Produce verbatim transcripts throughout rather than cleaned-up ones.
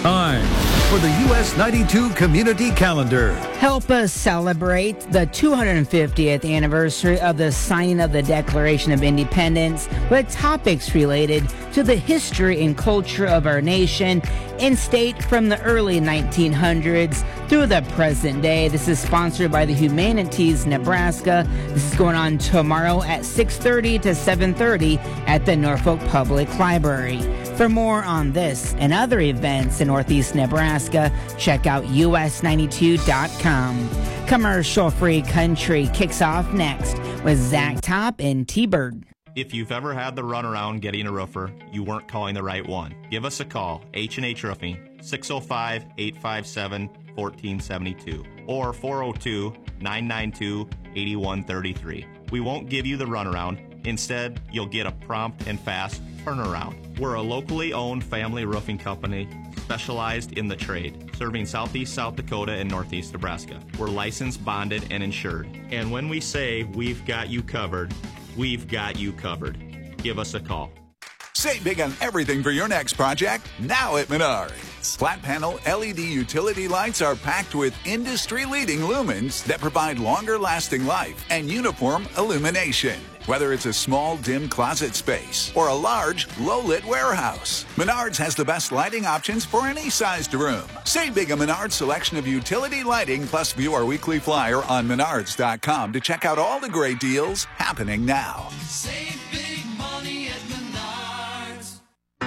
time for the U S ninety-two Community Calendar. Help us celebrate the two hundred fiftieth anniversary of the signing of the Declaration of Independence with topics related to the history and culture of our nation in state from the early nineteen hundreds through the present day. This is sponsored by the Humanities Nebraska. This is going on tomorrow at six thirty to seven thirty at the Norfolk Public Library. For more on this and other events in Northeast Nebraska, check out U S ninety-two dot com. Commercial-free country kicks off next with Zach Top and T-Bird. If you've ever had the runaround getting a roofer, you weren't calling the right one. Give us a call, H and H Roofing, six oh five, eight five seven, one four seven two or four oh two, nine nine two, eight one three three. We won't give you the runaround. Instead, you'll get a prompt and fast turnaround. We're a locally owned family roofing company specialized in the trade, serving Southeast South Dakota and Northeast Nebraska. We're licensed, bonded, and insured. And when we say we've got you covered, we've got you covered. Give us a call. Save big on everything for your next project now at Menards. Flat panel L E D utility lights are packed with industry-leading lumens that provide longer lasting life and uniform illumination. Whether it's a small, dim closet space or a large, low-lit warehouse, Menards has the best lighting options for any sized room. Save big on Menards' selection of utility lighting, plus view our weekly flyer on menards dot com to check out all the great deals happening now. Save big money at Menards.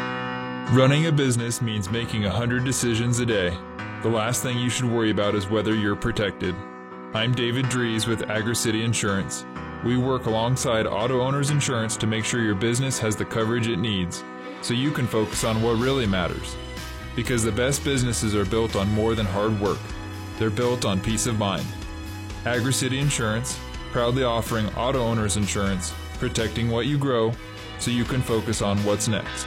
Running a business means making a hundred decisions a day. The last thing you should worry about is whether you're protected. I'm David Dries with AgriCity Insurance. We work alongside Auto Owners Insurance to make sure your business has the coverage it needs, so you can focus on what really matters. Because the best businesses are built on more than hard work. They're built on peace of mind. AgriCity Insurance, proudly offering Auto Owners Insurance, protecting what you grow, so you can focus on what's next.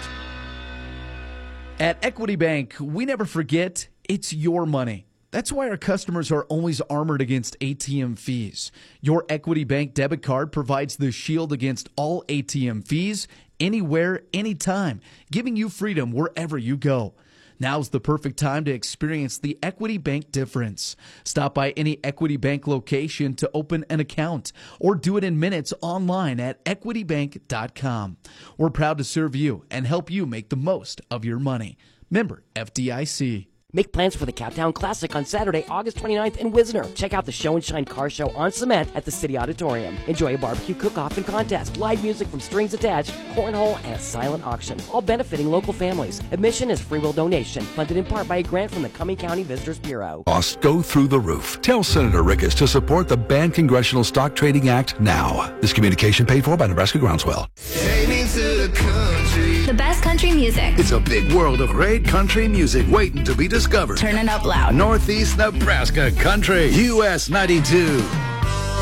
At Equity Bank, we never forget it's your money. That's why our customers are always armored against A T M fees. Your Equity Bank debit card provides the shield against all A T M fees, anywhere, anytime, giving you freedom wherever you go. Now's the perfect time to experience the Equity Bank difference. Stop by any Equity Bank location to open an account or do it in minutes online at equity bank dot com. We're proud to serve you and help you make the most of your money. Member F D I C. Make plans for the Cowtown Classic on Saturday, August twenty-ninth in Wisner. Check out the Show and Shine car show on cement at the City Auditorium. Enjoy a barbecue cook-off and contest, live music from Strings Attached, cornhole, and a silent auction, all benefiting local families. Admission is free will donation, funded in part by a grant from the Cumming County Visitors Bureau. Costs go through the roof. Tell Senator Rickus to support the Banned Congressional Stock Trading Act now. This communication paid for by Nebraska Groundswell. Take me to the country. The best country music. It's a big world of great country music waiting to be discovered. Turn it up loud. Northeast Nebraska Country, U S ninety-two.